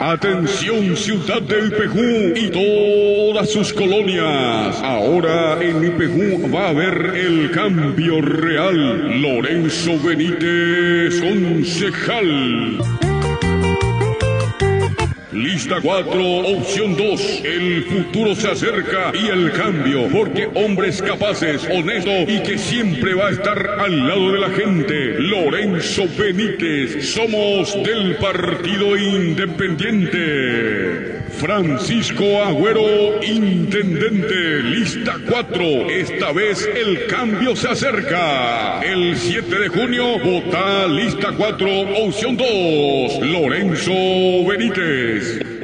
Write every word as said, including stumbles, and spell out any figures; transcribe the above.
Atención Ciudad de Ipegú y todas sus colonias. Ahora en Ipegú va a haber el cambio real. Lorenzo Benítez, concejal. Lista cuatro, opción dos. El futuro se acerca y el cambio, porque hombres capaces, honestos y que siempre va a estar al lado de la gente. Lorenzo Benítez, somos del Partido Independiente. Francisco Agüero, intendente. Lista cuatro. Esta vez el cambio se acerca. El siete de junio, vota lista cuatro, opción dos. Lorenzo Benítez.